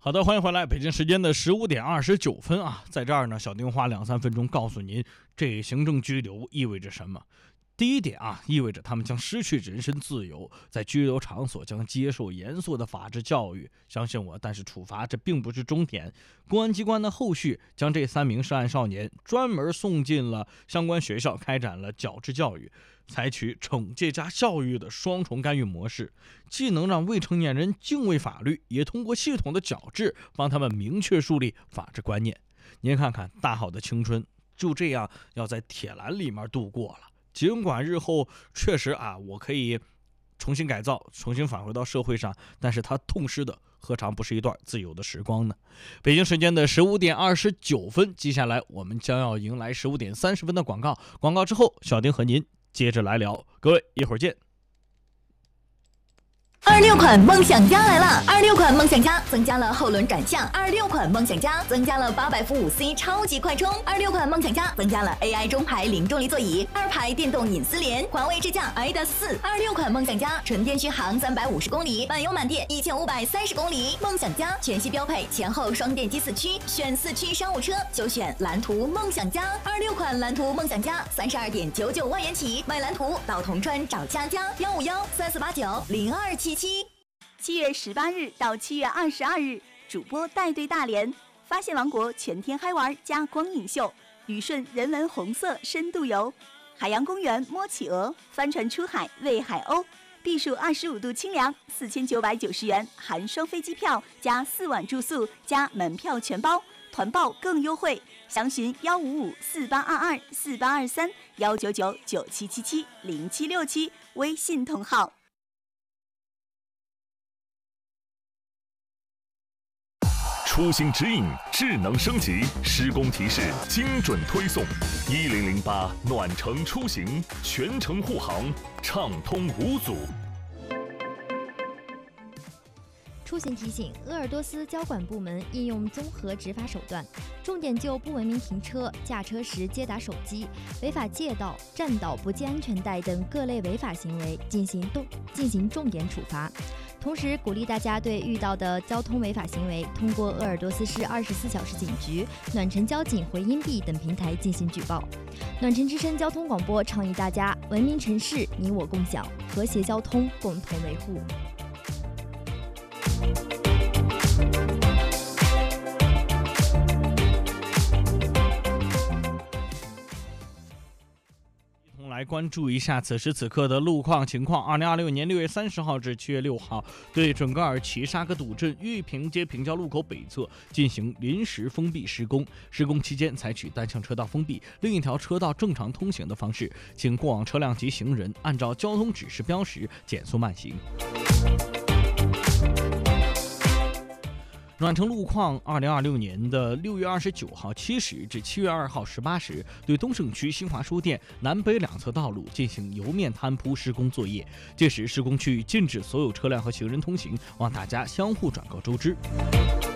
好的，欢迎回来。北京时间的15点29分啊，在这儿呢，小丁花2-3分钟告诉您，这行政拘留意味着什么。第一点啊，意味着他们将失去人身自由，在拘留场所将接受严肃的法治教育。相信我，但是处罚这并不是终点。公安机关的后续将这3名涉案少年专门送进了相关学校，开展了矫治教育，采取惩戒加教育的双重干预模式，既能让未成年人敬畏法律，也通过系统的矫治帮他们明确树立法治观念。您看看，大好的青春就这样要在铁栏里面度过了。尽管日后确实我可以重新改造，重新返回到社会上，但是他痛失的何尝不是一段自由的时光呢？北京时间的15点29分，接下来我们将要迎来15点30分的广告。广告之后，小丁和您接着来聊，各位一会儿见。 26款梦想家来了！26款梦想家增加了后轮转向，26款梦想家增加了800伏5C 超级快充，26款梦想家增加了 AI 中排零重力座椅，2排电动隐私帘，环卫智驾 ADAS 4。26款梦想家纯电续航350公里，满油满电1530公里。梦想家全系标配前后双电机4驱，选4驱商务车就选蓝图梦想家。26款蓝图梦想家32.99万元起，买蓝图到铜川找佳佳15134890277。 7月18日到7月22日，主播带队大连，发现王国全天嗨玩加光影秀，旅顺人文红色深度游，海洋公园摸企鹅，帆船出海喂海鸥，避暑25度清凉，4990元含双飞机票加4晚住宿加门票全包，团报更优惠，详询15548224823199997770767微信同号。 出行指引，智能升级，施工提示，精准推送。1008暖城出行，全程护航，畅通无阻。 出行提醒：鄂尔多斯交管部门应用综合执法手段，重点就不文明停车、驾车时接打手机、违法借道、占道不系安全带等各类违法行为进行重点处罚。同时鼓励大家对遇到的交通违法行为，通过鄂尔多斯市24小时警局、暖城交警回音壁等平台进行举报。暖城之声交通广播倡议大家：文明城市，你我共享；和谐交通，共同维护。 来关注一下此时此刻的路况情况。2026年6月30号至7月6号，对准噶尔旗沙格堵镇玉屏街平交路口北侧进行临时封闭施工。施工期间采取单向车道封闭，另一条车道正常通行的方式，请过往车辆及行人按照交通指示标识减速慢行。暖城路况2026年的6月29号7时至7月2号18时，对东胜区新华书店南北两侧道路进行油面摊铺施工作业，届时施工区域禁止所有车辆和行人通行，望大家相互转告周知。